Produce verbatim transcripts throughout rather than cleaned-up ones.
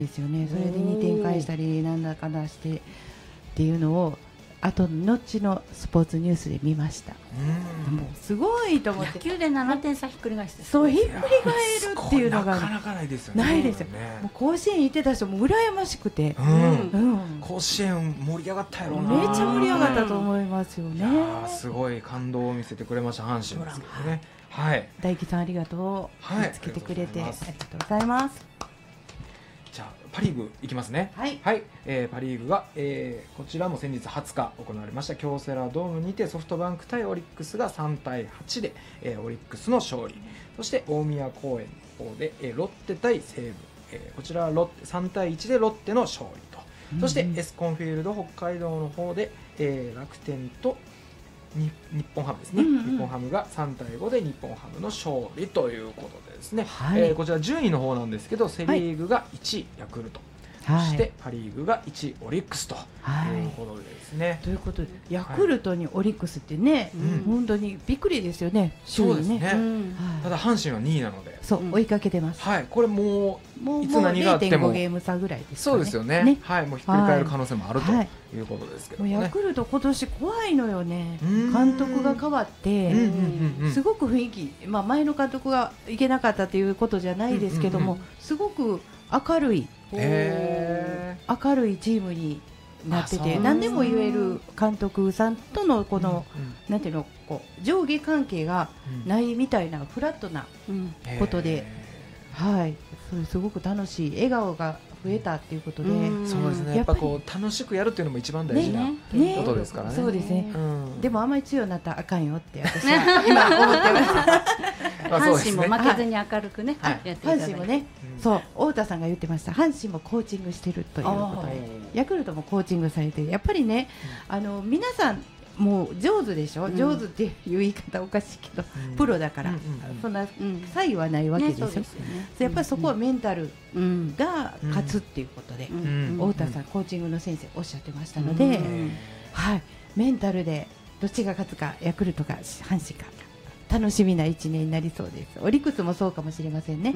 ですよね。それでにてん返したりなんだかんだしてっていうのをあと後のスポーツニュースで見ました。うん、もうすごいと思って、 野球でななてん差ひっくり返して、 そうひっくり返るっていうのがなかなかないですよね。 ないですよ、ね、もう甲子園行ってた人も羨ましくて、 うんうん、 甲子園盛り上がったやろうな。 めっちゃ盛り上がったと思いますよね。 いやすごい感動を見せてくれました阪神ですけどね。はい、 大樹さんありがとう、はい、見つけてくれてありがとうございます。 じゃあパリーグいきますね。 はい、 はい、えー、パリーグが、えー、こちらも先日はつか行われました京セラドームにてソフトバンク対オリックスがさんたいはちで、えー、オリックスの勝利。そして大宮公園の方で、えー、ロッテ対西武、えー、こちらはロッテさんたいいちでロッテの勝利と、うん、そしてエスコンフィールド北海道の方で、えー、楽天と日本ハムですね、うんうん、日本ハムがさんたいごで日本ハムの勝利ということでですね、はい、えー、こちら順位の方なんですけどセ・リーグがいちいヤクルト、はい、そしてパ・リーグがいちいオリックスということでですね、はい、 ということでヤクルトにオリックスってね、はい、本当にびっくりですよね。 そうですね、うん、ただ阪神はにいなのでそう、うん、追いかけてます。 はい、これもういつ何があってもれいてんご ゲーム差ぐらいですかね。 そうですよね、ね、はい、もうひっくり返る可能性もある、はい、ということですけどね。 ヤクルト今年怖いのよね。監督が変わってすごく雰囲気、まあ、前の監督がいけなかったということじゃないですけども、うんうんうん、すごく明るい明るいチームになってて、何でも言える監督さんとのこの、うんうん、なんていうの、こう上下関係がないみたいなフラットなことで、はい、それすごく楽しい笑顔が増えたっていうことで、 そうですね、やっぱこう楽しくやるっていうのも一番大事なことですからね。 そうですね、うん、でもあんまり強くなったらあかんよって私は今思ってました阪神も負けずに明るくね、はい、やっていただいて、阪神もね、 うん、そう太田さんが言ってました。阪神もコーチングしてるということで、ヤクルトもコーチングされて、やっぱりね、うん、あの皆さんもう上手でしょ、うん、上手っていう言い方おかしいけど、うん、プロだから、うんうんうん、そんな差異はないわけですよ、ね、そうですよね、やっぱりそこはメンタルが勝つっていうことで、うんうん、太田さんコーチングの先生おっしゃってましたので、うん、はい、メンタルでどっちが勝つか、ヤクルトか阪神か楽しみないちねんになりそうです。オリックスもそうかもしれませんね、うん、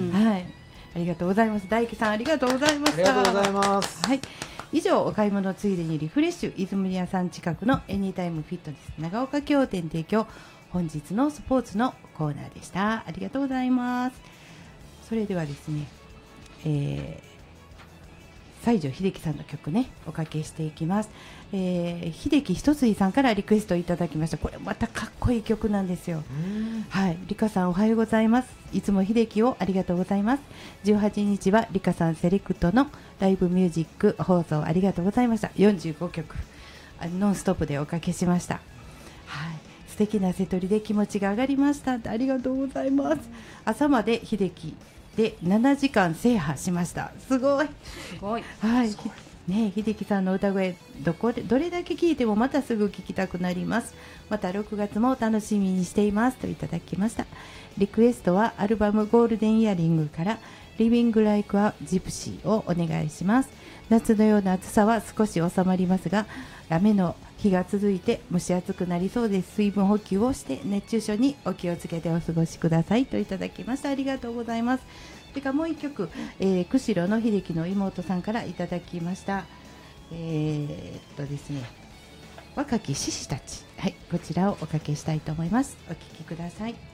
はい、ありがとうございます。大樹さんありがとうございました。 ありがとうございます。 はい、以上お買い物ついでにリフレッシュ泉屋さん近くのエニタイムフィットネス長岡京店提供本日のスポーツのコーナーでした。ありがとうございます。それではですね、えー、西城秀樹さんの曲ねおかけしていきます。えー、秀樹一つさんからリクエストいただきました。これまたかっこいい曲なんですよ。はい、リカさんおはようございます。いつも秀樹をありがとうございます。じゅうはちにちはリカさんセレクトのライブミュージック放送ありがとうございました。よんじゅうごきょくノンストップでおかけしました。はい、素敵な瀬戸りで気持ちが上がりました。ありがとうございます。朝まで秀樹でななじかん制覇しました。すごいすごい、 はいね、秀樹さんの歌声 ど, こでどれだけ聴いてもまたすぐ聴きたくなります。またろくがつも楽しみにしていますといただきました。リクエストはアルバムゴールデンイヤリングからリビングライクアジプシーをお願いします。夏のような暑さは少し収まりますが雨の日が続いて蒸し暑くなりそうです。水分補給をして熱中症にお気をつけてお過ごしくださいといただきました。ありがとうございます。それからもう一曲、えー、釧路の秀樹の妹さんからいただきました。えー、っとですね若き獅子たち、はい、こちらをおかけしたいと思います。お聴きください。